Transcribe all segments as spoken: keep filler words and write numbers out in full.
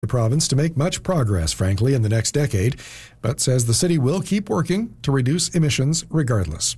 the province to make much progress, frankly, in the next decade, but says the city will keep working to reduce emissions regardless.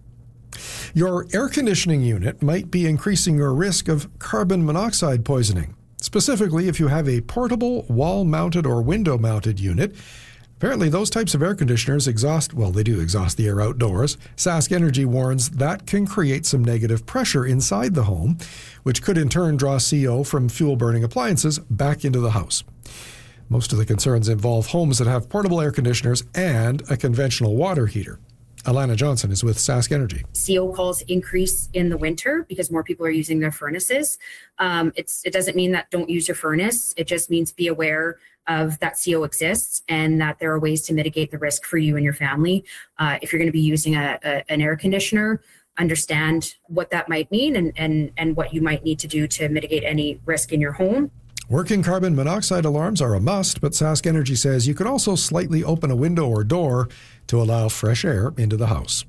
Your air conditioning unit might be increasing your risk of carbon monoxide poisoning, specifically if you have a portable wall-mounted or window-mounted unit. Apparently, those types of air conditioners exhaust, well, they do exhaust the air outdoors. Sask Energy warns that can create some negative pressure inside the home, which could in turn draw C O from fuel-burning appliances back into the house. Most of the concerns involve homes that have portable air conditioners and a conventional water heater. Alana Johnson is with Sask Energy. C O calls increase in the winter because more people are using their furnaces. Um, it's, it doesn't mean that don't use your furnace. It just means be aware of that C O exists and that there are ways to mitigate the risk for you and your family. Uh, if you're going to be using a, a, an air conditioner, understand what that might mean and, and, and what you might need to do to mitigate any risk in your home. Working carbon monoxide alarms are a must, but Sask Energy says you could also slightly open a window or door to allow fresh air into the house.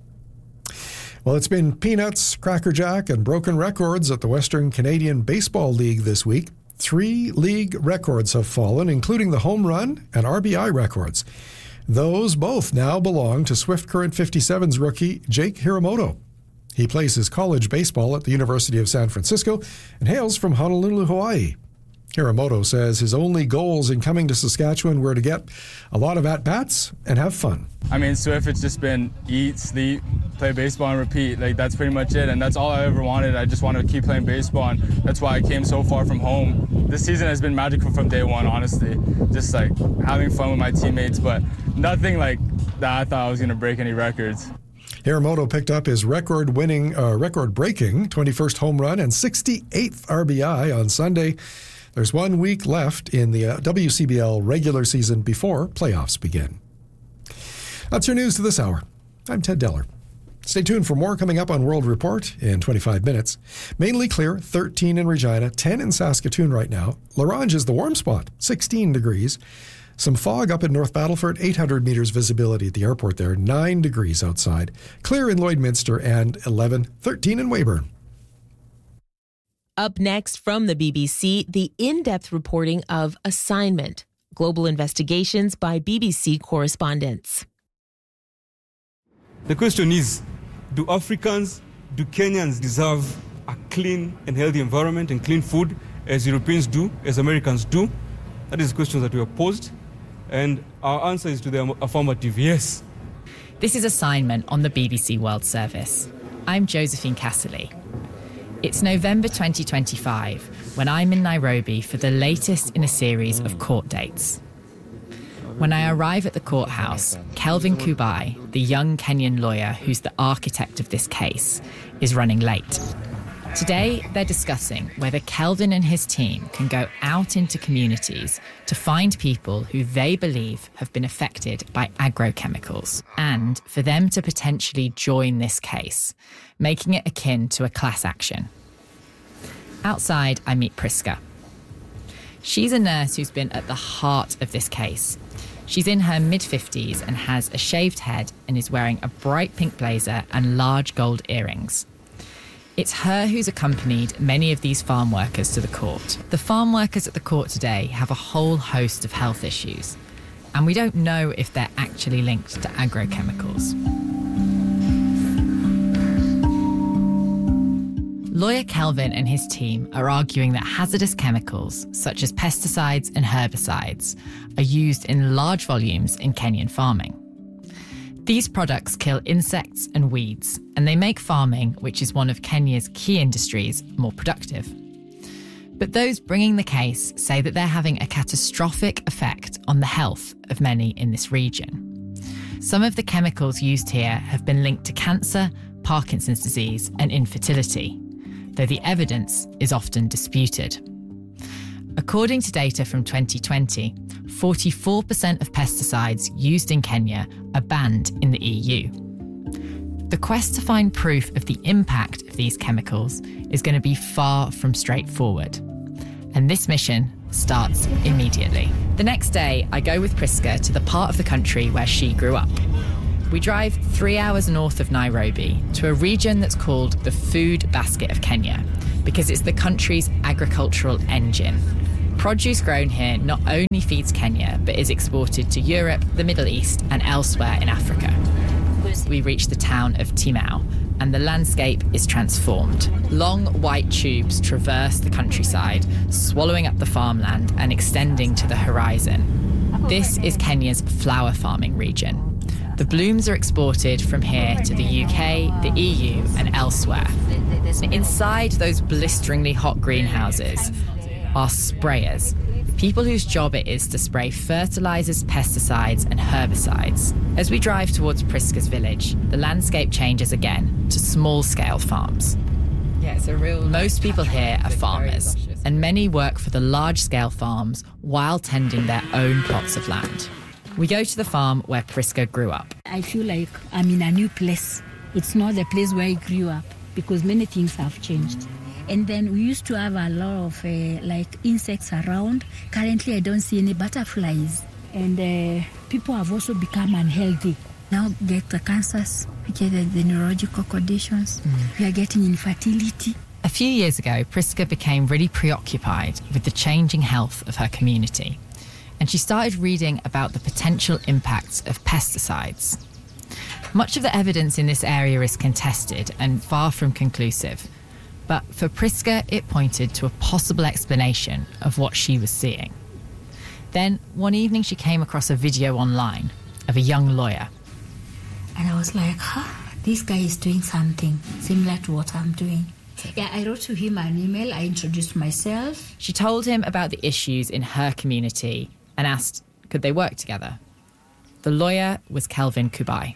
Well, it's been peanuts, Cracker Jack, and broken records at the Western Canadian Baseball League this week. Three league records have fallen, including the home run and R B I records. Those both now belong to Swift Current fifty-seven's rookie Jake Hiramoto. He plays his college baseball at the University of San Francisco and hails from Honolulu, Hawaii. Hiramoto says his only goals in coming to Saskatchewan were to get a lot of at-bats and have fun. I mean, Swift, it's just been eat, sleep, play baseball, and repeat. Like, that's pretty much it, and that's all I ever wanted. I just wanted to keep playing baseball, and that's why I came so far from home. This season has been magical from day one, honestly. Just, like, having fun with my teammates, but nothing like that I thought I was going to break any records. Hiramoto picked up his record-winning, uh, record-breaking twenty-first home run and sixty-eighth R B I on Sunday. There's one week left in the uh, W C B L regular season before playoffs begin. That's your news to this hour. I'm Ted Deller. Stay tuned for more coming up on World Report in twenty-five minutes. Mainly clear, thirteen in Regina, ten in Saskatoon right now. La Ronge is the warm spot, sixteen degrees. Some fog up in North Battleford, eight hundred meters visibility at the airport there, nine degrees outside. Clear in Lloydminster and eleven, thirteen in Weyburn. Up next from the B B C, the in-depth reporting of Assignment, global investigations by B B C correspondents. The question is, do Africans, do Kenyans deserve a clean and healthy environment and clean food as Europeans do, as Americans do? That is the question that we have posed, and our answer is to the affirmative, yes. This is Assignment on the B B C World Service. I'm Josephine Casserly. It's November twenty twenty-five when I'm in Nairobi for the latest in a series of court dates. When I arrive at the courthouse, Kelvin Kubai, the young Kenyan lawyer who's the architect of this case, is running late. Today, they're discussing whether Kelvin and his team can go out into communities to find people who they believe have been affected by agrochemicals, and for them to potentially join this case, making it akin to a class action. Outside, I meet Priska. She's a nurse who's been at the heart of this case. She's in her mid-fifties and has a shaved head and is wearing a bright pink blazer and large gold earrings. It's her who's accompanied many of these farm workers to the court. The farm workers at the court today have a whole host of health issues, and we don't know if they're actually linked to agrochemicals. Lawyer Kelvin and his team are arguing that hazardous chemicals, such as pesticides and herbicides, are used in large volumes in Kenyan farming. These products kill insects and weeds, and they make farming, which is one of Kenya's key industries, more productive. But those bringing the case say that they're having a catastrophic effect on the health of many in this region. Some of the chemicals used here have been linked to cancer, Parkinson's disease, and infertility, though the evidence is often disputed. According to data from twenty twenty, forty-four percent of pesticides used in Kenya are banned in the E U. The quest to find proof of the impact of these chemicals is going to be far from straightforward. And this mission starts immediately. The next day, I go with Priska to the part of the country where she grew up. We drive three hours north of Nairobi to a region that's called the Food Basket of Kenya, because it's the country's agricultural engine. Produce grown here not only feeds Kenya, but is exported to Europe, the Middle East, and elsewhere in Africa. We reach the town of Timau, and the landscape is transformed. Long white tubes traverse the countryside, swallowing up the farmland and extending to the horizon. This is Kenya's flower farming region. The blooms are exported from here to the U K, the E U, and elsewhere. Inside those blisteringly hot greenhouses are sprayers, people whose job it is to spray fertilizers, pesticides, and herbicides. As we drive towards Priska's village, the landscape changes again to small-scale farms. Yeah, it's a real... Most people here are farmers, and many work for the large-scale farms while tending their own plots of land. We go to the farm where Priska grew up. I feel like I'm in a new place. It's not the place where I grew up because many things have changed. And then we used to have a lot of uh, like insects around. Currently, I don't see any butterflies. And uh, people have also become unhealthy. Now get the cancers, we get the, the neurological conditions. Mm. We are getting infertility. A few years ago, Priska became really preoccupied with the changing health of her community. And she started reading about the potential impacts of pesticides. Much of the evidence in this area is contested and far from conclusive. But for Priska, it pointed to a possible explanation of what she was seeing. Then, one evening, she came across a video online of a young lawyer. And I was like, huh, this guy is doing something similar to what I'm doing. Yeah, I wrote to him an email. I introduced myself. She told him about the issues in her community and asked, could they work together? The lawyer was Kelvin Kubai.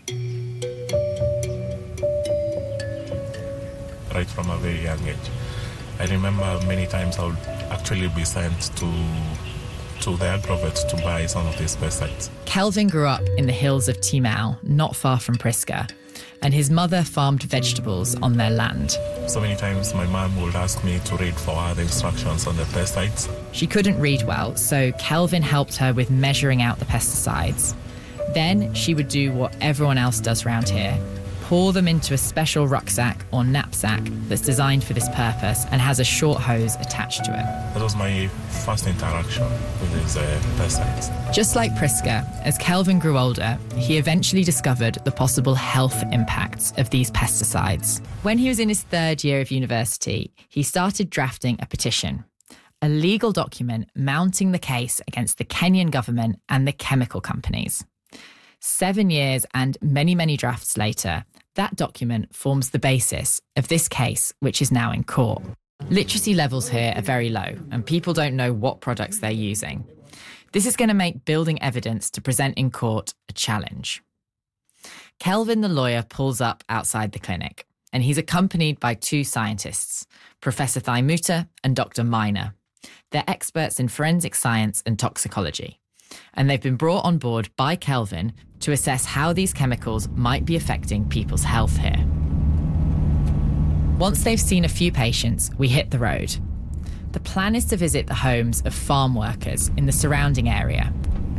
Right from a very young age, I remember many times I would actually be sent to to the agrovet to buy some of these pesticides. Kelvin grew up in the hills of Timau, not far from Priska, and his mother farmed vegetables on their land. So many times my mom would ask me to read for her the instructions on the pesticides. She couldn't read well, so Kelvin helped her with measuring out the pesticides. Then she would do what everyone else does around here, pour them into a special rucksack or knapsack that's designed for this purpose and has a short hose attached to it. That was my first interaction with these uh, pesticides. Just like Priska, as Kelvin grew older, he eventually discovered the possible health impacts of these pesticides. When he was in his third year of university, he started drafting a petition, a legal document mounting the case against the Kenyan government and the chemical companies. Seven years and many, many drafts later, that document forms the basis of this case, which is now in court. Literacy levels here are very low, and people don't know what products they're using. This is going to make building evidence to present in court a challenge. Kelvin, the lawyer, pulls up outside the clinic, and he's accompanied by two scientists, Professor Thaimuta and Doctor Minor. They're experts in forensic science and toxicology, and they've been brought on board by Kelvin to assess how these chemicals might be affecting people's health here. Once they've seen a few patients, we hit the road. The plan is to visit the homes of farm workers in the surrounding area.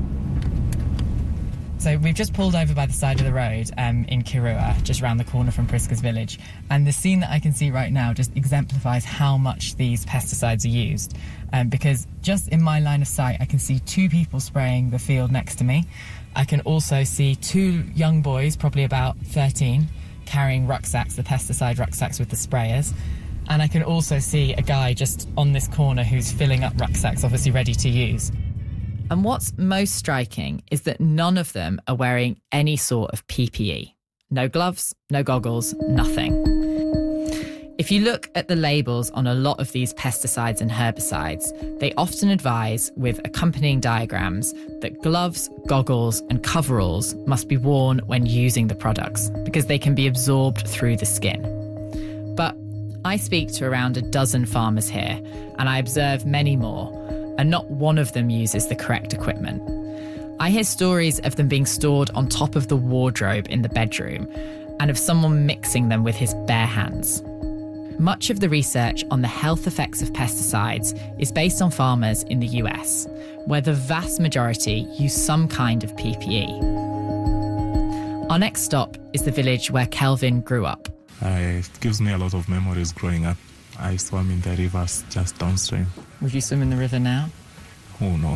So we've just pulled over by the side of the road um, in Kirua, just around the corner from Priska's village. And the scene that I can see right now just exemplifies how much these pesticides are used. Um, because just in my line of sight, I can see two people spraying the field next to me. I can also see two young boys, probably about thirteen, carrying rucksacks, the pesticide rucksacks with the sprayers. And I can also see a guy just on this corner who's filling up rucksacks, obviously ready to use. And what's most striking is that none of them are wearing any sort of P P E. No gloves, no goggles, nothing. If you look at the labels on a lot of these pesticides and herbicides, they often advise, with accompanying diagrams, that gloves, goggles, and coveralls must be worn when using the products because they can be absorbed through the skin. But I speak to around a dozen farmers here, and I observe many more, and not one of them uses the correct equipment. I hear stories of them being stored on top of the wardrobe in the bedroom, and of someone mixing them with his bare hands. Much of the research on the health effects of pesticides is based on farmers in the U S, where the vast majority use some kind of P P E. Our next stop is the village where Kelvin grew up. Uh, it gives me a lot of memories growing up. I swam in the rivers just downstream. Would you swim in the river now? Oh no.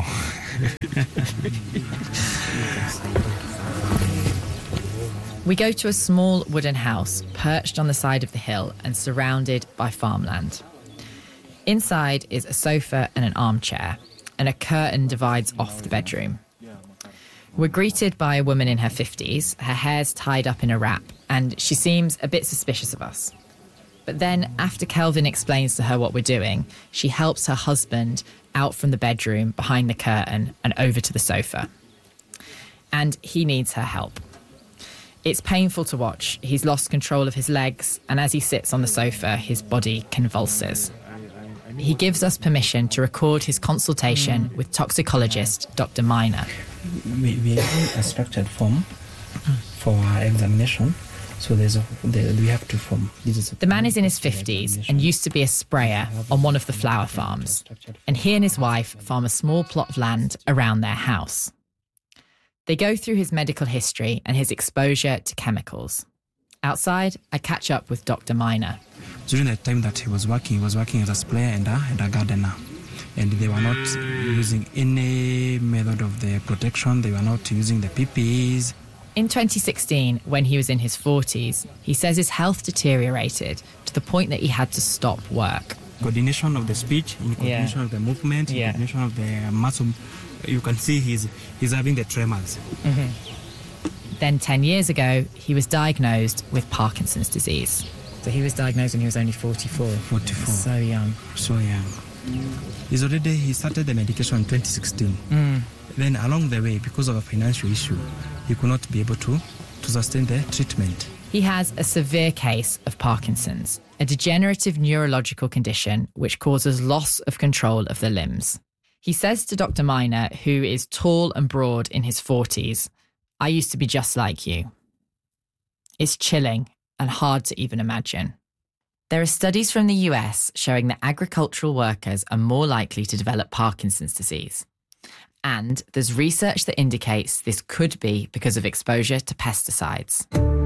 We go to a small wooden house perched on the side of the hill and surrounded by farmland. Inside is a sofa and an armchair, and a curtain divides off the bedroom. We're greeted by a woman in her fifties, her hair's tied up in a wrap, and she seems a bit suspicious of us. But then, after Kelvin explains to her what we're doing, she helps her husband out from the bedroom behind the curtain and over to the sofa. And he needs her help. It's painful to watch. He's lost control of his legs, and as he sits on the sofa, his body convulses. He gives us permission to record his consultation with toxicologist Doctor Miner. We, we have a structured form for our examination, so there's a, there, we have two forms. The man is in his fifties and used to be a sprayer on one of the flower farms, and he and his wife farm a small plot of land around their house. They go through his medical history and his exposure to chemicals. Outside, I catch up with Doctor Miner. During the time that he was working, he was working as a sprayer and a, and a gardener. And they were not using any method of the protection. They were not using the P P Es. In twenty sixteen, when he was in his forties, he says his health deteriorated to the point that he had to stop work. Coordination of the speech, in coordination yeah. of the movement, in yeah. coordination of the muscle. You can see he's, he's having the tremors. Mm-hmm. Then ten years ago, he was diagnosed with Parkinson's disease. So he was diagnosed when he was only forty-four. forty-four. So young. So young. He's already, he started the medication in twenty sixteen. Mm. Then along the way, because of a financial issue, he could not be able to, to sustain the treatment. He has a severe case of Parkinson's, a degenerative neurological condition which causes loss of control of the limbs. He says to Doctor Miner, who is tall and broad in his forties, "I used to be just like you." It's chilling and hard to even imagine. There are studies from the U S showing that agricultural workers are more likely to develop Parkinson's disease. And there's research that indicates this could be because of exposure to pesticides.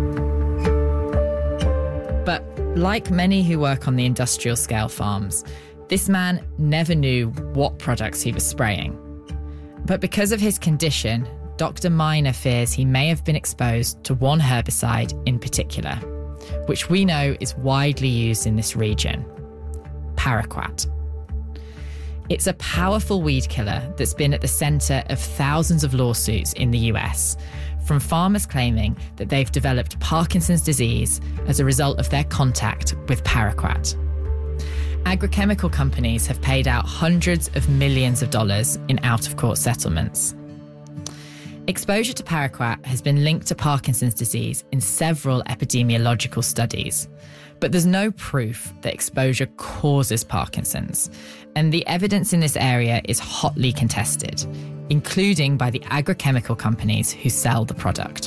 But like many who work on the industrial scale farms, this man never knew what products he was spraying. But because of his condition, Doctor Miner fears he may have been exposed to one herbicide in particular, which we know is widely used in this region: paraquat. It's a powerful weed killer that's been at the centre of thousands of lawsuits in the U S, from farmers claiming that they've developed Parkinson's disease as a result of their contact with paraquat. Agrochemical companies have paid out hundreds of millions of dollars in out-of-court settlements. Exposure to paraquat has been linked to Parkinson's disease in several epidemiological studies, but there's no proof that exposure causes Parkinson's, and the evidence in this area is hotly contested, including by the agrochemical companies who sell the product.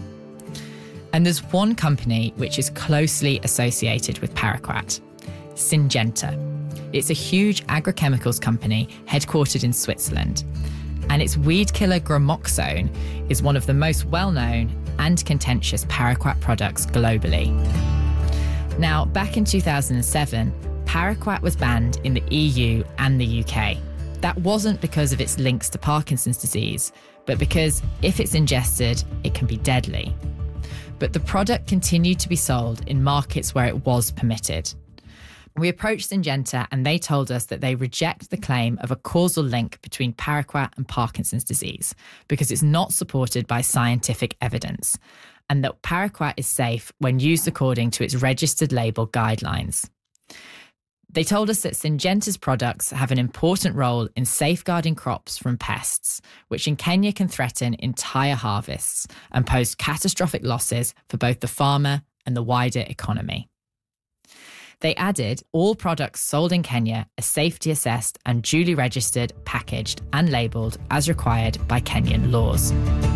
And there's one company which is closely associated with paraquat: Syngenta. It's a huge agrochemicals company headquartered in Switzerland, and its weed killer gramoxone is one of the most well-known and contentious paraquat products globally. Now, back in two thousand seven, paraquat was banned in the E U and the U K. That wasn't because of its links to Parkinson's disease, but because if it's ingested, it can be deadly. But the product continued to be sold in markets where it was permitted. We approached Syngenta and they told us that they reject the claim of a causal link between paraquat and Parkinson's disease because it's not supported by scientific evidence, and that paraquat is safe when used according to its registered label guidelines. They told us that Syngenta's products have an important role in safeguarding crops from pests, which in Kenya can threaten entire harvests and pose catastrophic losses for both the farmer and the wider economy. They added all products sold in Kenya are safety assessed and duly registered, packaged and labelled as required by Kenyan laws.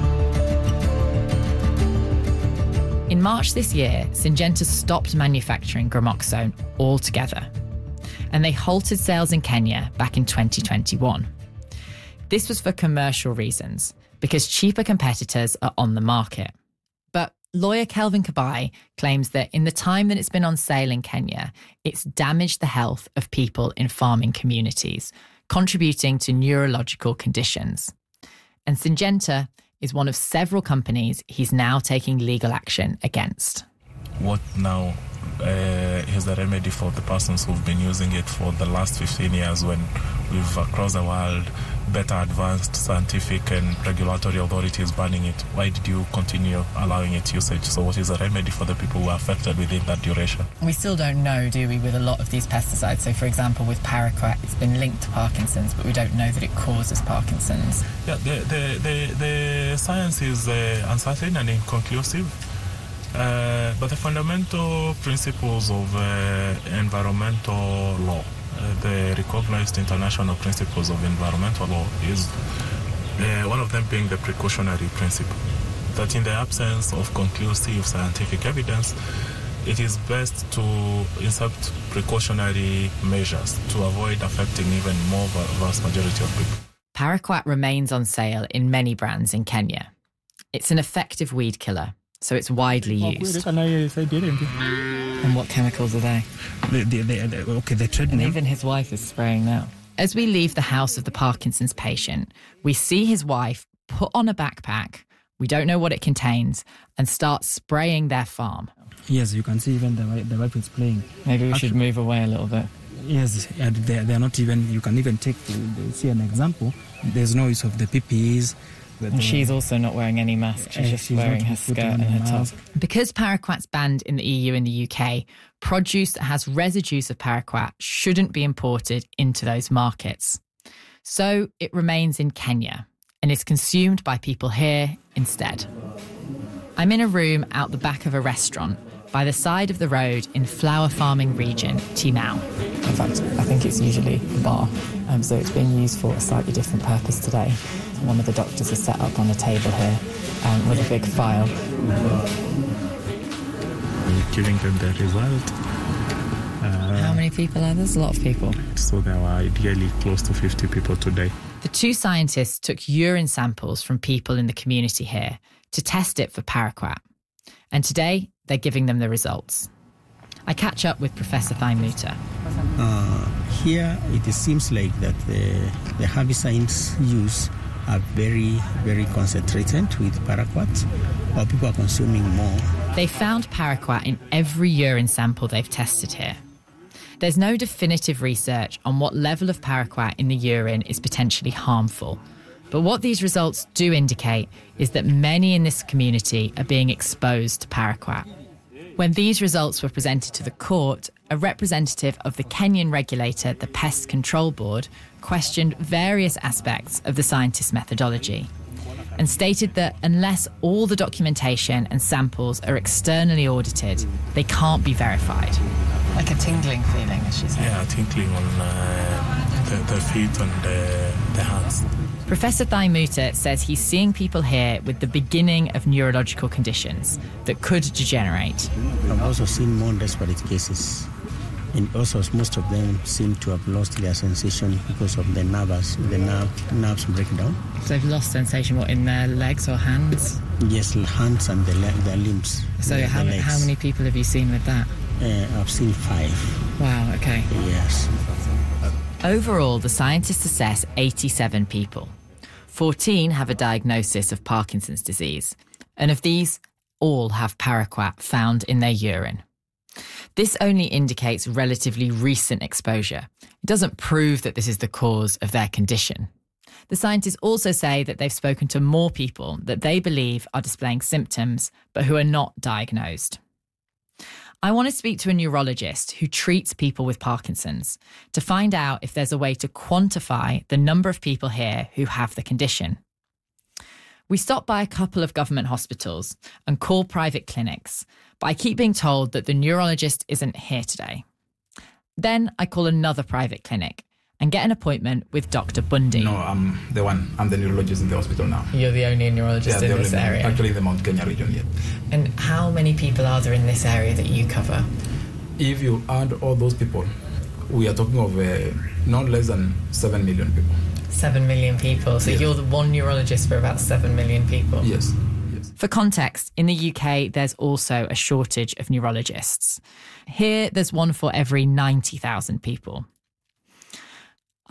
In March this year, Syngenta stopped manufacturing gramoxone altogether, and they halted sales in Kenya back in twenty twenty-one. This was for commercial reasons, because cheaper competitors are on the market. But lawyer Kelvin Kabai claims that in the time that it's been on sale in Kenya, it's damaged the health of people in farming communities, contributing to neurological conditions. And Syngenta is one of several companies he's now taking legal action against. What now uh, is the remedy for the persons who've been using it for the last fifteen years when we've, across the world, better advanced scientific and regulatory authorities banning it? Why did you continue allowing its usage? So what is the remedy for the people who are affected within that duration? We still don't know, do we, with a lot of these pesticides. So, for example, with paraquat, it's been linked to Parkinson's, but we don't know that it causes Parkinson's. Yeah, the, the, the, the science is uh, uncertain and inconclusive. Uh, but the fundamental principles of uh, environmental law, uh, the recognized international principles of environmental law, is uh, one of them being the precautionary principle. That in the absence of conclusive scientific evidence, it is best to insert precautionary measures to avoid affecting even more vast majority of people. Paraquat remains on sale in many brands in Kenya. It's an effective weed killer, so it's widely used. And what chemicals are they? The, the, the, the, okay, the trade and name. Even his wife is spraying now. As we leave the house of the Parkinson's patient, we see his wife put on a backpack, we don't know what it contains, and start spraying their farm. Yes, you can see even the, the wife is playing. Maybe we Actually, should move away a little bit. Yes, and they're, they're not even, you can even take, see an example, there's no use of the P P Es. And she's also not wearing any mask. She's just she's wearing her skirt and her top. Because paraquat's banned in the E U and the U K, produce that has residues of paraquat shouldn't be imported into those markets. So it remains in Kenya and is consumed by people here instead. I'm in a room out the back of a restaurant by the side of the road in flower farming region, Timau. In fact, I think it's usually a bar, um, so it's being used for a slightly different purpose today. One of the doctors is set up on a table here um, with a big file. I'm giving them the result. Uh, How many people are there? There's a lot of people. So there were ideally close to fifty people today. The two scientists took urine samples from people in the community here to test it for paraquat. And today, they're giving them the results. I catch up with Professor Thaimuta. Uh, here, it seems like that the, the herbicides used are very, very concentrated with paraquat, or people are consuming more. They found paraquat in every urine sample they've tested here. There's no definitive research on what level of paraquat in the urine is potentially harmful. But what these results do indicate is that many in this community are being exposed to paraquat. When these results were presented to the court, a representative of the Kenyan regulator, the Pest Control Board, questioned various aspects of the scientists' methodology and stated that unless all the documentation and samples are externally audited, they can't be verified. Like a tingling feeling, as she said. Yeah, tingling on uh, the, the feet and the, the hands. Professor Thaimuta says he's seeing people here with the beginning of neurological conditions that could degenerate. I've also seen more desperate cases. And also most of them seem to have lost their sensation because of the nerves, the nerve, nerves breakdown. So they've lost sensation, what, in their legs or hands? Yes, hands and the, their limbs. So the, how, the how many people have you seen with that? Uh, I've seen five. Wow, okay. Yes. Overall, the scientists assess eighty-seven people. fourteen have a diagnosis of Parkinson's disease, and of these, all have paraquat found in their urine. This only indicates relatively recent exposure. It doesn't prove that this is the cause of their condition. The scientists also say that they've spoken to more people that they believe are displaying symptoms, but who are not diagnosed. I want to speak to a neurologist who treats people with Parkinson's to find out if there's a way to quantify the number of people here who have the condition. We stop by a couple of government hospitals and call private clinics, but I keep being told that the neurologist isn't here today. Then I call another private clinic and get an appointment with Doctor Bundy. No, I'm the one. I'm the neurologist in the hospital now. You're the only neurologist yeah, in this only, area? Actually, the Mount Kenya region, yeah. And how many people are there in this area that you cover? If you add all those people, we are talking of uh, not less than seven million people. Seven million people. So yes. You're the one neurologist for about seven million people? Yes. yes. For context, in the U K, there's also a shortage of neurologists. Here, there's one for every ninety thousand people.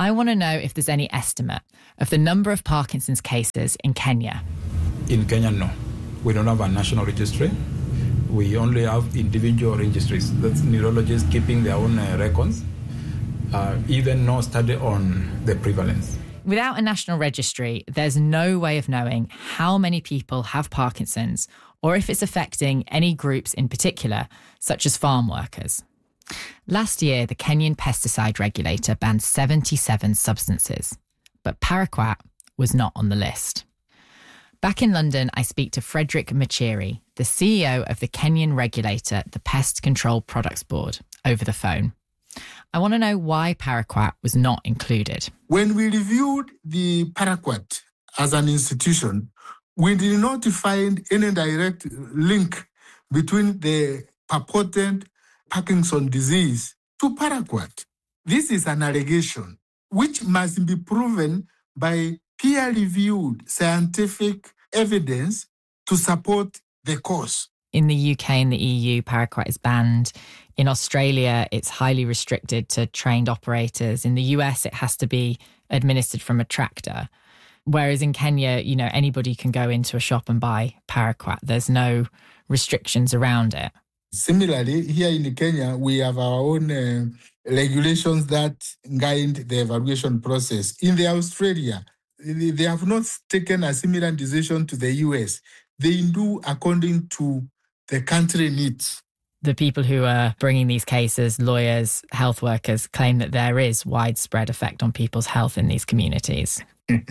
I want to know if there's any estimate of the number of Parkinson's cases in Kenya. In Kenya, no. We don't have a national registry. We only have individual registries. That's neurologists keeping their own uh, records. Uh, even no study on the prevalence. Without a national registry, there's no way of knowing how many people have Parkinson's or if it's affecting any groups in particular, such as farm workers. Last year, the Kenyan pesticide regulator banned seventy-seven substances, but paraquat was not on the list. Back in London, I speak to Frederick Machiri, the C E O of the Kenyan regulator, the Pest Control Products Board, over the phone. I want to know why paraquat was not included. When we reviewed the paraquat as an institution, we did not find any direct link between the purported Parkinson disease to paraquat. This is an allegation which must be proven by peer-reviewed scientific evidence to support the cause. In the U K and the E U, paraquat is banned. In Australia, it's highly restricted to trained operators. In the U S, it has to be administered from a tractor. Whereas in Kenya, you know, anybody can go into a shop and buy paraquat. There's no restrictions around it. Similarly, here in Kenya, we have our own uh, regulations that guide the evaluation process. In the Australia, they have not taken a similar decision to the U S. They do according to the country needs. The people who are bringing these cases, lawyers, health workers, claim that there is widespread effect on people's health in these communities.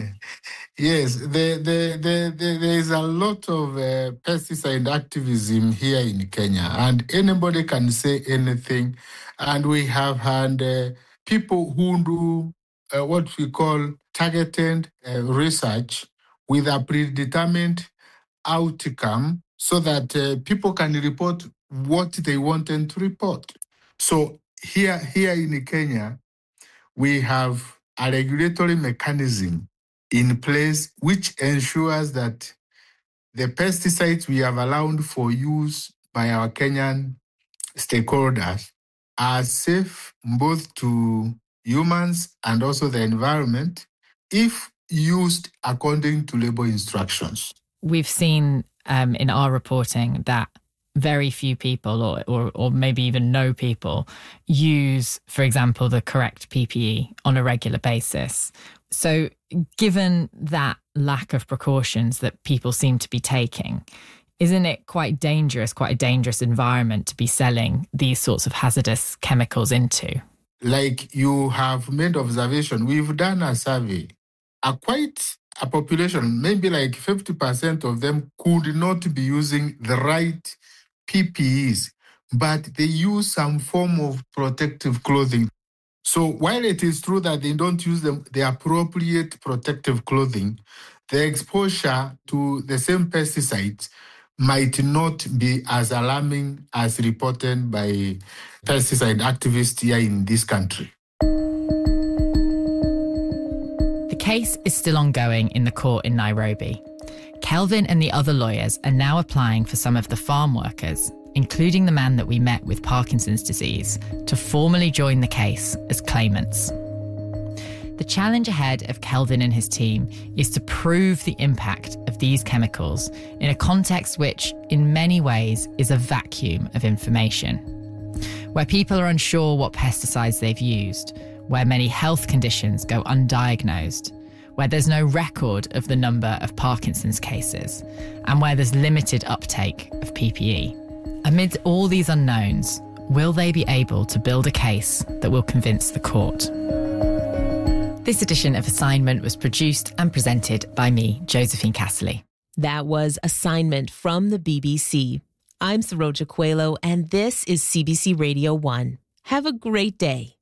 Yes, the, the, the, the, there is a lot of uh, pesticide activism here in Kenya, and anybody can say anything. And we have had uh, people who do uh, what we call targeted uh, research with a predetermined outcome so that uh, people can report what they wanted to report. So here, here in Kenya, we have a regulatory mechanism in place which ensures that the pesticides we have allowed for use by our Kenyan stakeholders are safe both to humans and also the environment if used according to label instructions. We've seen um, in our reporting that very few people, or, or or maybe even no people, use, for example, the correct P P E on a regular basis. So given that lack of precautions that people seem to be taking, isn't it quite dangerous, quite a dangerous environment to be selling these sorts of hazardous chemicals into? Like you have made observation, we've done a survey. A quite a population, maybe like fifty percent of them could not be using the right P P Es, but they use some form of protective clothing. So while it is true that they don't use them, the appropriate protective clothing, the exposure to the same pesticides might not be as alarming as reported by pesticide activists here in this country. The case is still ongoing in the court in Nairobi. Kelvin and the other lawyers are now applying for some of the farm workers, including the man that we met with Parkinson's disease, to formally join the case as claimants. The challenge ahead of Kelvin and his team is to prove the impact of these chemicals in a context which, in many ways, is a vacuum of information, where people are unsure what pesticides they've used, where many health conditions go undiagnosed, where there's no record of the number of Parkinson's cases, and where there's limited uptake of P P E. Amid all these unknowns, will they be able to build a case that will convince the court? This edition of Assignment was produced and presented by me, Josephine Casserly. That was Assignment from the B B C. I'm Saroja Coelho, and this is C B C Radio one. Have a great day.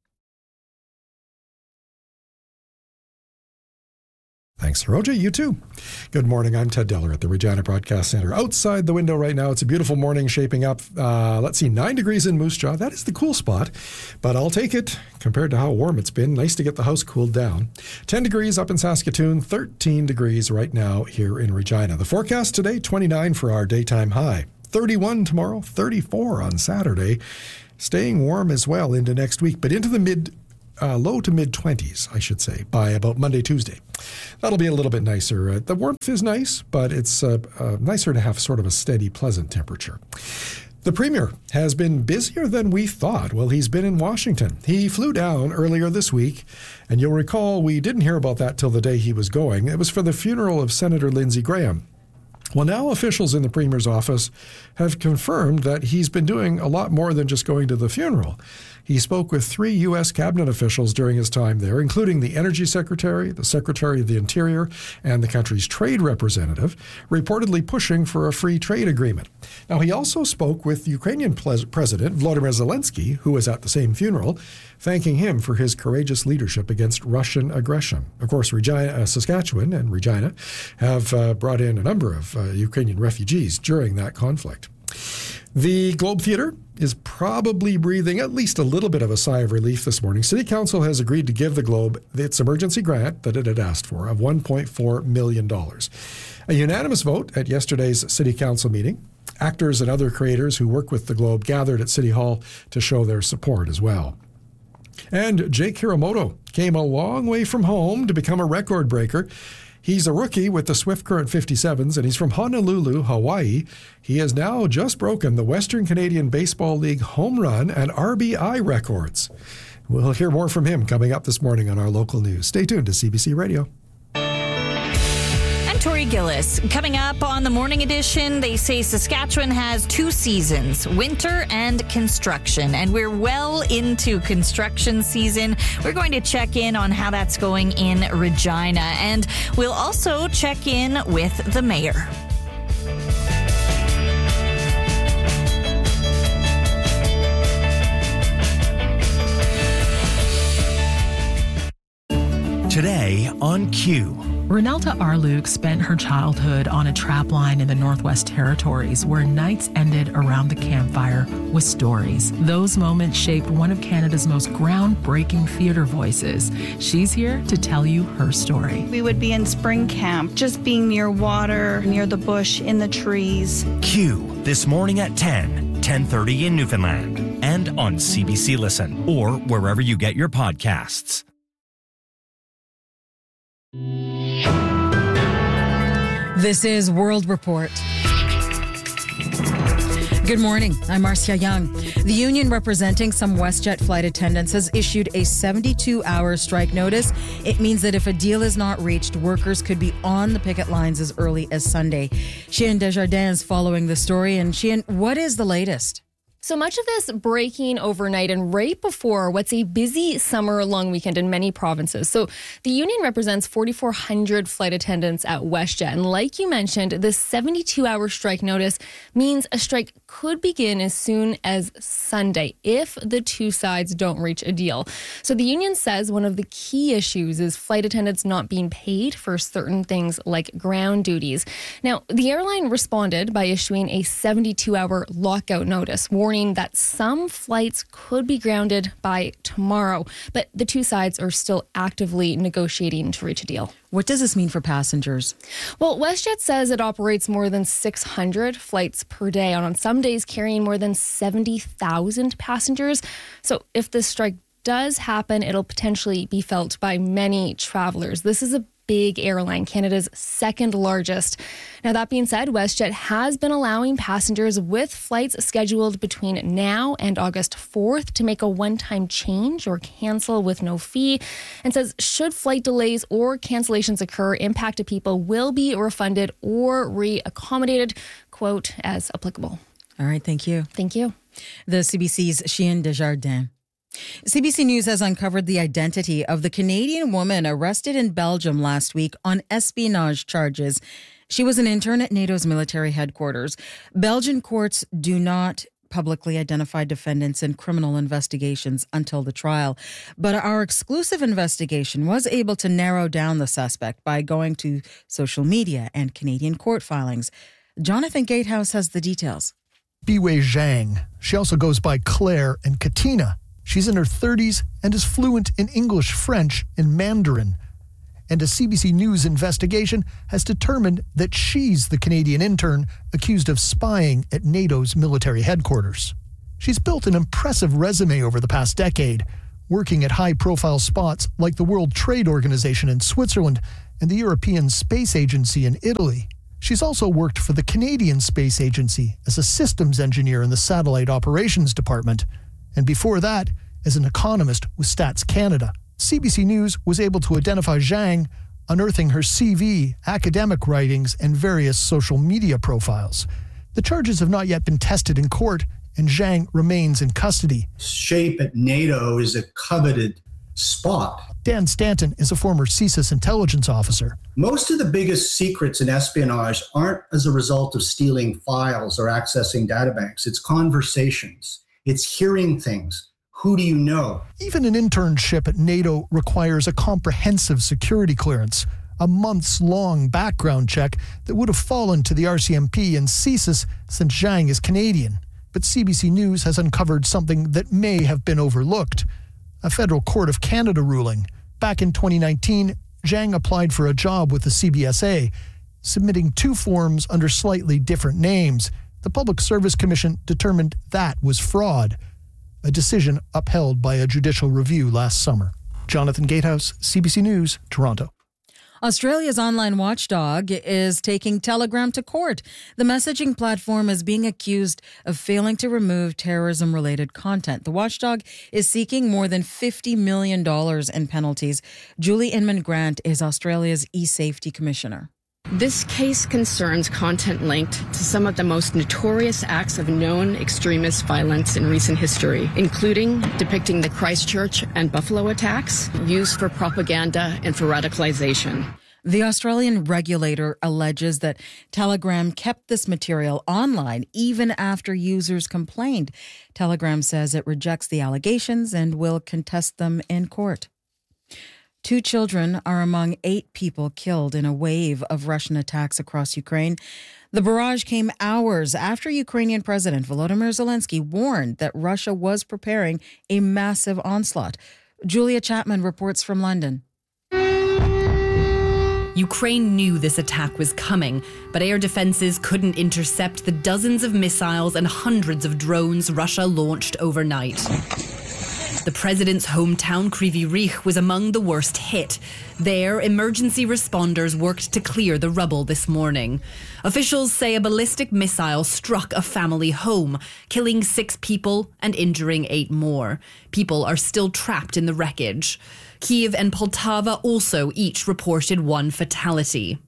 Thanks, Saroja. You too. Good morning. I'm Ted Deller at the Regina Broadcast Centre. Outside the window right now, it's a beautiful morning shaping up. Uh, let's see, nine degrees in Moose Jaw. That is the cool spot, but I'll take it compared to how warm it's been. Nice to get the house cooled down. ten degrees up in Saskatoon, thirteen degrees right now here in Regina. The forecast today, twenty-nine for our daytime high. thirty-one tomorrow, thirty-four on Saturday. Staying warm as well into next week, but into the mid uh, low to mid-twenties, I should say, by about Monday, Tuesday. That'll be a little bit nicer. Uh, the warmth is nice, but it's uh, uh, nicer to have sort of a steady, pleasant temperature. The Premier has been busier than we thought. Well, he's been in Washington. He flew down earlier this week, and you'll recall we didn't hear about that till the day he was going. It was for the funeral of Senator Lindsey Graham. Well, now officials in the Premier's office have confirmed that he's been doing a lot more than just going to the funeral. He spoke with three U S cabinet officials during his time there, including the Energy Secretary, the Secretary of the Interior, and the country's trade representative, reportedly pushing for a free trade agreement. Now, he also spoke with Ukrainian President Volodymyr Zelensky, who was at the same funeral, thanking him for his courageous leadership against Russian aggression. Of course, Regina, uh, Saskatchewan and Regina have uh, brought in a number of uh, Ukrainian refugees during that conflict. The Globe Theatre is probably breathing at least a little bit of a sigh of relief this morning. City Council has agreed to give the Globe its emergency grant that it had asked for of one point four million dollars. A unanimous vote at yesterday's City Council meeting. Actors and other creators who work with the Globe gathered at City Hall to show their support as well. And Jake Hiramoto came a long way from home to become a record breaker. He's a rookie with the Swift Current fifty-sevens, and he's from Honolulu, Hawaii. He has now just broken the Western Canadian Baseball League home run and R B I records. We'll hear more from him coming up this morning on our local news. Stay tuned to C B C Radio. Tori Gillis. Coming up on the morning edition, they say Saskatchewan has two seasons, winter and construction. And we're well into construction season. We're going to check in on how that's going in Regina. And we'll also check in with the mayor. Today on Q. Renelta Arluk spent her childhood on a trapline in the Northwest Territories where nights ended around the campfire with stories. Those moments shaped one of Canada's most groundbreaking theater voices. She's here to tell you her story. We would be in spring camp, just being near water, near the bush, in the trees. Q, this morning at ten, ten thirty in Newfoundland, and on C B C Listen, or wherever you get your podcasts. This is World Report. Good morning. I'm Marcia Young. The union representing some WestJet flight attendants has issued a seventy-two hour strike notice. It means that if a deal is not reached, workers could be on the picket lines as early as Sunday. Chien Desjardins is following the story. And Chien, what is the latest? So much of this breaking overnight and right before what's a busy summer long weekend in many provinces. So the union represents forty-four hundred flight attendants at WestJet. And like you mentioned, this seventy-two hour strike notice means a strike could begin as soon as Sunday if the two sides don't reach a deal. So the union says one of the key issues is flight attendants not being paid for certain things like ground duties. Now, the airline responded by issuing a seventy-two hour lockout notice, warning that some flights could be grounded by tomorrow, but the two sides are still actively negotiating to reach a deal. What does this mean for passengers? Well, WestJet says it operates more than six hundred flights per day, and on some days carrying more than seventy thousand passengers. So if this strike does happen, it'll potentially be felt by many travelers. This is a big airline, Canada's second largest. Now, that being said, WestJet has been allowing passengers with flights scheduled between now and August fourth to make a one-time change or cancel with no fee, and says should flight delays or cancellations occur, impacted people will be refunded or re-accommodated, quote, as applicable. All right, thank you. Thank you. The C B C's Chien Desjardins. C B C News has uncovered the identity of the Canadian woman arrested in Belgium last week on espionage charges. She was an intern at NATO's military headquarters. Belgian courts do not publicly identify defendants in criminal investigations until the trial. But our exclusive investigation was able to narrow down the suspect by going to social media and Canadian court filings. Jonathan Gatehouse has the details. Biwei Zhang. She also goes by Claire and Katina. She's in her thirties and is fluent in English, French, and Mandarin. And a C B C News investigation has determined that she's the Canadian intern accused of spying at NATO's military headquarters. She's built an impressive resume over the past decade, working at high-profile spots like the World Trade Organization in Switzerland and the European Space Agency in Italy. She's also worked for the Canadian Space Agency as a systems engineer in the Satellite Operations Department, and before that, as an economist with Stats Canada. C B C News was able to identify Zhang, unearthing her C V, academic writings, and various social media profiles. The charges have not yet been tested in court, and Zhang remains in custody. SHAPE at NATO is a coveted spot. Dan Stanton is a former C S I S intelligence officer. Most of the biggest secrets in espionage aren't as a result of stealing files or accessing databanks. It's conversations. It's hearing things. Who do you know? Even an internship at NATO requires a comprehensive security clearance, a months-long background check that would have fallen to the R C M P and C S I S since Zhang is Canadian. But C B C News has uncovered something that may have been overlooked. A federal court of Canada ruling. Back in twenty nineteen, Zhang applied for a job with the C B S A, submitting two forms under slightly different names. The Public Service Commission determined that was fraud, a decision upheld by a judicial review last summer. Jonathan Gatehouse, C B C News, Toronto. Australia's online watchdog is taking Telegram to court. The messaging platform is being accused of failing to remove terrorism-related content. The watchdog is seeking more than fifty million dollars in penalties. Julie Inman-Grant is Australia's e-safety commissioner. This case concerns content linked to some of the most notorious acts of known extremist violence in recent history, including depicting the Christchurch and Buffalo attacks used for propaganda and for radicalization. The Australian regulator alleges that Telegram kept this material online even after users complained. Telegram says it rejects the allegations and will contest them in court. Two children are among eight people killed in a wave of Russian attacks across Ukraine. The barrage came hours after Ukrainian President Volodymyr Zelensky warned that Russia was preparing a massive onslaught. Julia Chapman reports from London. Ukraine knew this attack was coming, but air defenses couldn't intercept the dozens of missiles and hundreds of drones Russia launched overnight. The president's hometown, Kryvyi Rih, was among the worst hit. There, emergency responders worked to clear the rubble this morning. Officials say a ballistic missile struck a family home, killing six people and injuring eight more. People are still trapped in the wreckage. Kyiv and Poltava also each reported one fatality.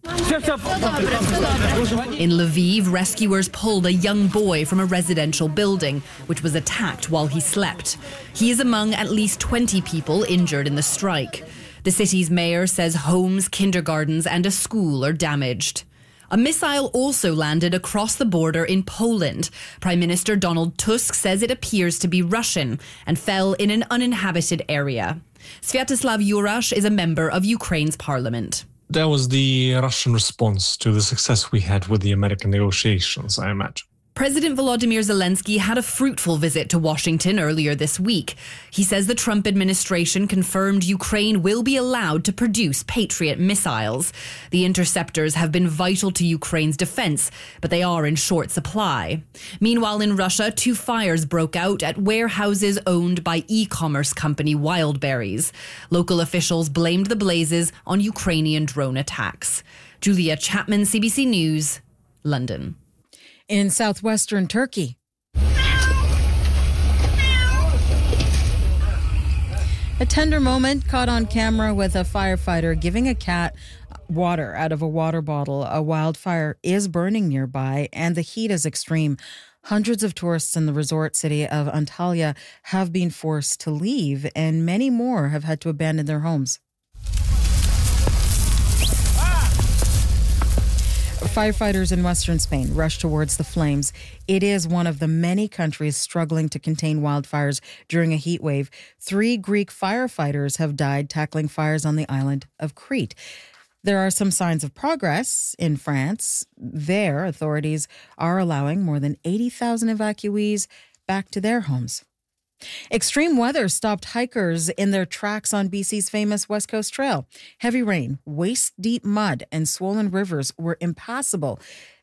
In Lviv, rescuers pulled a young boy from a residential building, which was attacked while he slept. He is among at least twenty people injured in the strike. The city's mayor says homes, kindergartens, and a school are damaged. A missile also landed across the border in Poland. Prime Minister Donald Tusk says it appears to be Russian and fell in an uninhabited area. Sviatoslav Jurash is a member of Ukraine's parliament. That was the Russian response to the success we had with the American negotiations, I imagine. President Volodymyr Zelensky had a fruitful visit to Washington earlier this week. He says the Trump administration confirmed Ukraine will be allowed to produce Patriot missiles. The interceptors have been vital to Ukraine's defense, but they are in short supply. Meanwhile, in Russia, two fires broke out at warehouses owned by e-commerce company Wildberries. Local officials blamed the blazes on Ukrainian drone attacks. Julia Chapman, C B C News, London. In southwestern Turkey, a tender moment caught on camera with a firefighter giving a cat water out of a water bottle. A wildfire is burning nearby and the heat is extreme. Hundreds of tourists in the resort city of Antalya have been forced to leave and many more have had to abandon their homes. Firefighters in western Spain rushed towards the flames. It is one of the many countries struggling to contain wildfires during a heat wave. Three Greek firefighters have died tackling fires on the island of Crete. There are some signs of progress in France. There, authorities are allowing more than eighty thousand evacuees back to their homes. Extreme weather stopped hikers in their tracks on B C's famous West Coast Trail. Heavy rain, waist-deep mud, and swollen rivers were impassable.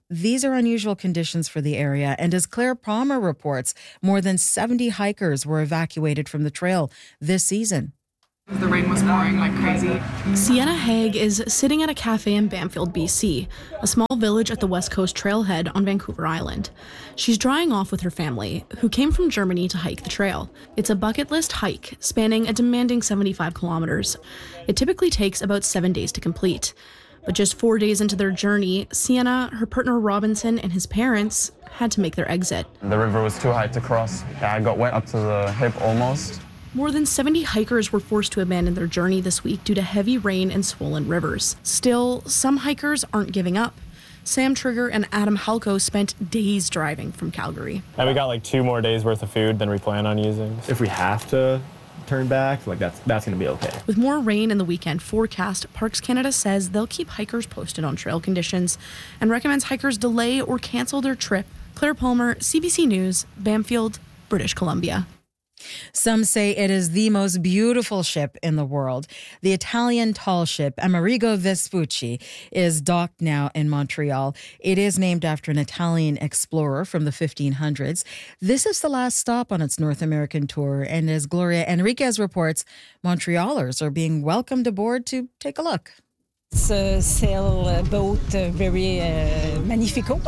These are unusual conditions for the area, and as Claire Palmer reports, more than seventy hikers were evacuated from the trail this season. The rain was pouring like crazy. Sienna Haig is sitting at a cafe in Bamfield, B C, a small village at the West Coast trailhead on Vancouver Island. She's drying off with her family, who came from Germany to hike the trail. It's a bucket list hike spanning a demanding seventy-five kilometers. It typically takes about seven days to complete. But just four days into their journey, Sienna, her partner Robinson, and his parents had to make their exit. The river was too high to cross. I got wet up to the hip almost. More than seventy hikers were forced to abandon their journey this week due to heavy rain and swollen rivers. Still, some hikers aren't giving up. Sam Trigger and Adam Halko spent days driving from Calgary. And we got like two more days worth of food than we plan on using. If we have to turn back, like that's that's going to be okay. With more rain in the weekend forecast, Parks Canada says they'll keep hikers posted on trail conditions and recommends hikers delay or cancel their trip. Claire Palmer, C B C News, Bamfield, British Columbia. Some say it is the most beautiful ship in the world. The Italian tall ship Amerigo Vespucci is docked now in Montreal. It is named after an Italian explorer from the fifteen hundreds. This is the last stop on its North American tour, and as Gloria Enriquez reports, Montrealers are being welcomed aboard to take a look. It's a sailboat, uh, very uh, magnifico.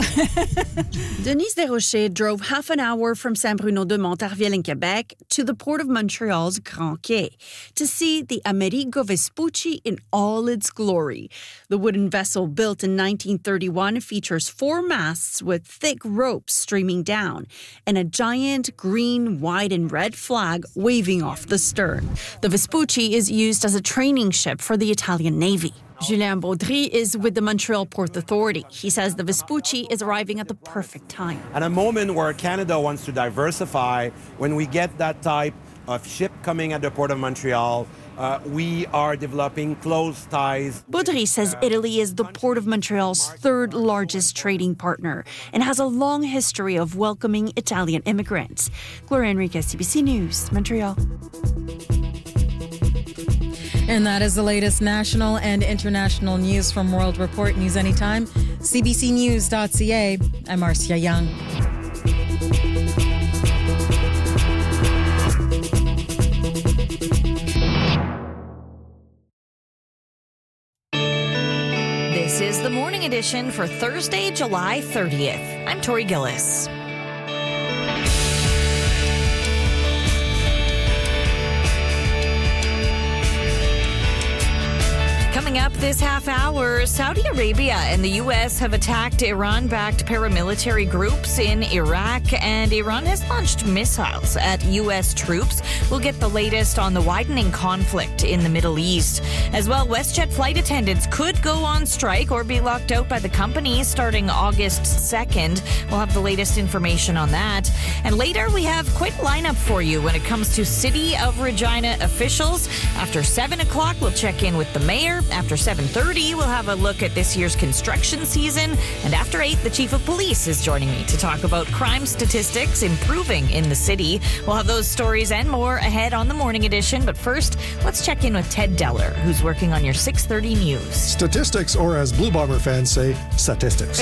Denise Desrochers drove half an hour from Saint-Bruno-de-Montarville in Quebec to the port of Montreal's Grand Quai to see the Amerigo Vespucci in all its glory. The wooden vessel, built in nineteen thirty-one, features four masts with thick ropes streaming down and a giant green, white, and red flag waving off the stern. The Vespucci is used as a training ship for the Italian Navy. Julien Baudry is with the Montreal Port Authority. He says the Vespucci is arriving at the perfect time. At a moment where Canada wants to diversify, when we get that type of ship coming at the Port of Montreal, uh, we are developing close ties. Baudry says Italy is the Port of Montreal's third largest trading partner and has a long history of welcoming Italian immigrants. Gloria Enriquez, C B C News, Montreal. And that is the latest national and international news from World Report. News anytime, c b c news dot c a. I'm Marcia Young. This is the Morning Edition for Thursday, July thirtieth. I'm Tori Gillis. Coming up this half hour, Saudi Arabia and the U S have attacked Iran-backed paramilitary groups in Iraq, and Iran has launched missiles at U S troops. We'll get the latest on the widening conflict in the Middle East. As well, WestJet flight attendants could go on strike or be locked out by the company starting August second. We'll have the latest information on that. And later, we have quite a lineup for you when it comes to City of Regina officials. After seven o'clock, we'll check in with the mayor. After seven thirty, we'll have a look at this year's construction season. And after eight, the chief of police is joining me to talk about crime statistics improving in the city. We'll have those stories and more ahead on the Morning Edition. But first, let's check in with Ted Deller, who's working on your six thirty news. Statistics, or as Blue Bomber fans say, statistics.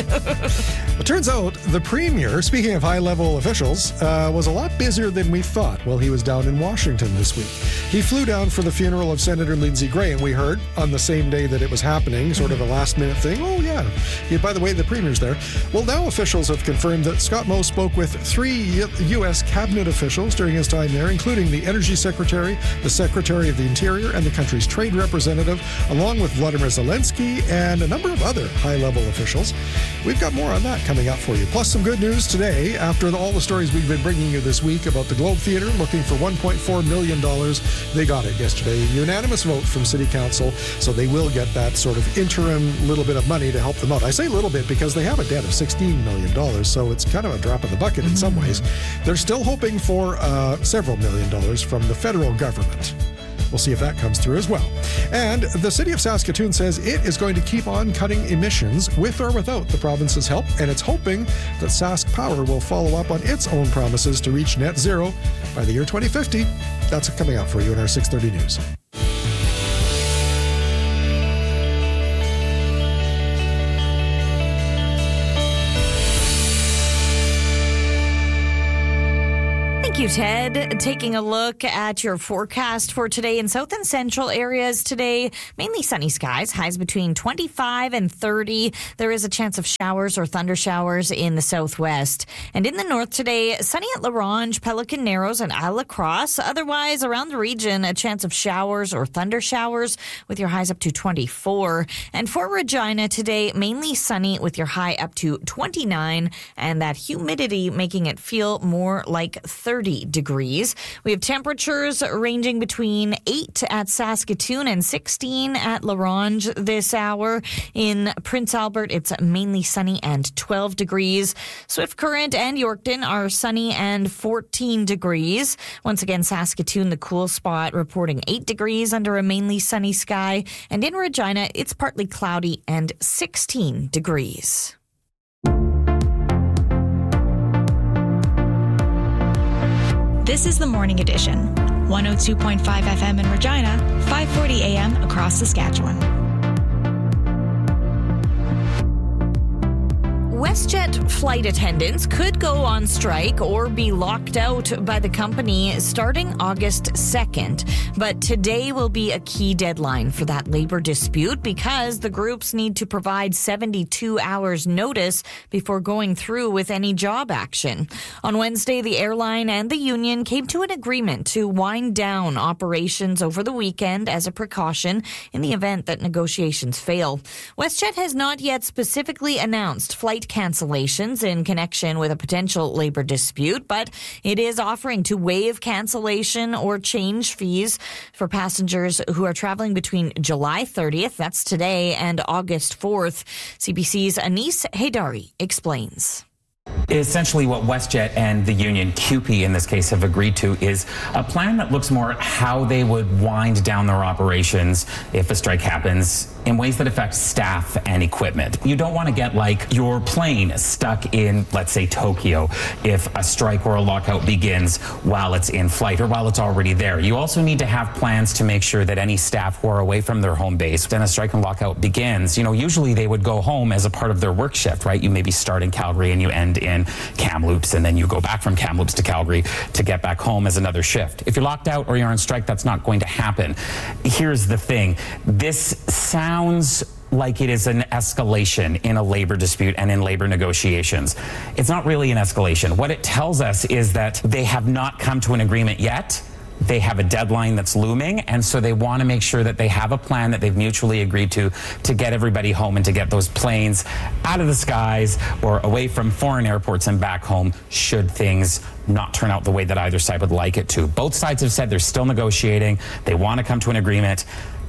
It turns out the premier, speaking of high-level officials, uh, was a lot busier than we thought while he was down in Washington this week. He flew down for the funeral of Senator Lindsey Graham, we heard, on the same day that it was happening, sort of a last-minute thing. Oh, yeah. yeah. By the way, the premier's there. Well, now officials have confirmed that Scott Moe spoke with three U S cabinet officials during his time there, including the Energy Secretary, the Secretary of the Interior, and the country's trade representative, along with Vladimir Zelensky and a number of other high-level officials. We've got more on that coming up for you. Plus some good news today after all the stories we've been bringing you this week about the Globe Theatre looking for one point four million dollars. They got it yesterday. A unanimous vote from City Council, so they will get that sort of interim little bit of money to help them out. I say little bit because they have a debt of sixteen million dollars, so it's kind of a drop in the bucket in some ways. They're still hoping for uh, several million dollars from the federal government. We'll see if that comes through as well. And the city of Saskatoon says it is going to keep on cutting emissions with or without the province's help, and it's hoping that Sask Power will follow up on its own promises to reach net zero by the year twenty fifty. That's coming up for you in our six thirty news. you, Ted. Taking a look at your forecast for today in south and central areas today, mainly sunny skies, highs between twenty-five and thirty. There is a chance of showers or thunder showers in the southwest. And in the north today, sunny at La Ronge, Pelican Narrows, and Isle La Crosse. Otherwise, around the region, a chance of showers or thunder showers with your highs up to twenty-four. And for Regina today, mainly sunny with your high up to twenty-nine, and that humidity making it feel more like thirty degrees. We have temperatures ranging between eight at Saskatoon and sixteen at La Ronge this hour. In Prince Albert, it's mainly sunny and twelve degrees. Swift Current and Yorkton are sunny and fourteen degrees. Once again, Saskatoon, the cool spot, reporting eight degrees under a mainly sunny sky. And in Regina, it's partly cloudy and sixteen degrees. This is the Morning Edition, one oh two point five F M in Regina, five forty A M across Saskatchewan. WestJet flight attendants could go on strike or be locked out by the company starting August second. But today will be a key deadline for that labor dispute because the groups need to provide seventy-two hours notice before going through with any job action. On Wednesday, the airline and the union came to an agreement to wind down operations over the weekend as a precaution in the event that negotiations fail. WestJet has not yet specifically announced flight cancellations in connection with a potential labor dispute, but it is offering to waive cancellation or change fees for passengers who are traveling between July thirtieth, that's today, and August fourth. C B C's Anis Haydari explains. Essentially what WestJet and the union, C U P E in this case, have agreed to is a plan that looks more at how they would wind down their operations if a strike happens in ways that affect staff and equipment. You don't want to get like your plane stuck in, let's say, Tokyo if a strike or a lockout begins while it's in flight or while it's already there. You also need to have plans to make sure that any staff who are away from their home base, then a strike and lockout begins, you know, usually they would go home as a part of their work shift, right? You maybe start in Calgary and you end in Kamloops, and then you go back from Kamloops to Calgary to get back home as another shift. If you're locked out or you're on strike, that's not going to happen. Here's the thing. This sounds like it is an escalation in a labor dispute and in labor negotiations. It's not really an escalation. What it tells us is that they have not come to an agreement yet. They have a deadline that's looming, and so they want to make sure that they have a plan that they've mutually agreed to to get everybody home and to get those planes out of the skies or away from foreign airports and back home should things not turn out the way that either side would like it to. Both sides have said they're still negotiating. They want to come to an agreement.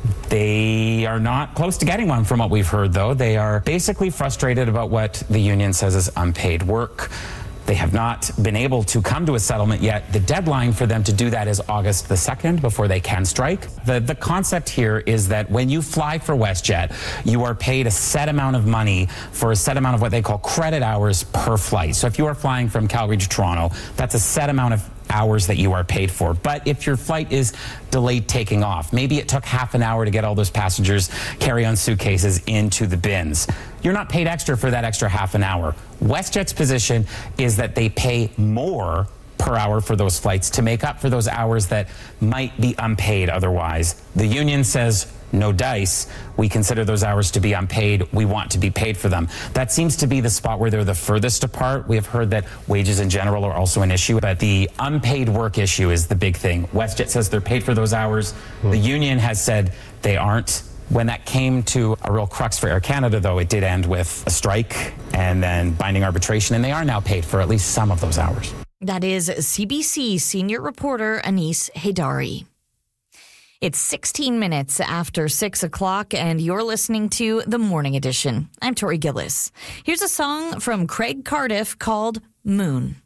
They are not close to getting one from what we've heard, though. They are basically frustrated about what the union says is unpaid work. They have not been able to come to a settlement yet. The deadline for them to do that is August the second before they can strike. The, the concept here is that when you fly for WestJet, you are paid a set amount of money for a set amount of what they call credit hours per flight. So if you are flying from Calgary to Toronto, that's a set amount of hours that you are paid for. But if your flight is delayed taking off, maybe it took half an hour to get all those passengers carry-on suitcases into the bins, you're not paid extra for that extra half an hour. WestJet's position is that they pay more per hour for those flights to make up for those hours that might be unpaid otherwise. The union says, no dice. We consider those hours to be unpaid. We want to be paid for them. That seems to be the spot where they're the furthest apart. We have heard that wages in general are also an issue, but the unpaid work issue is the big thing. WestJet says they're paid for those hours. Mm. The union has said they aren't. When that came to a real crux for Air Canada, though, it did end with a strike and then binding arbitration, and they are now paid for at least some of those hours. That is C B C senior reporter Anis Haydari. It's sixteen minutes after six o'clock, and you're listening to The Morning Edition. I'm Tori Gillis. Here's a song from Craig Cardiff called Moon.